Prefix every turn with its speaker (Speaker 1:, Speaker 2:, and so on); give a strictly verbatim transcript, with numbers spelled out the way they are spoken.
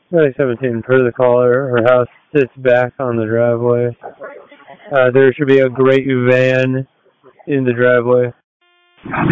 Speaker 1: Highway seventeen, per the caller, her house sits back on the driveway. Uh, there should be a great van in the driveway.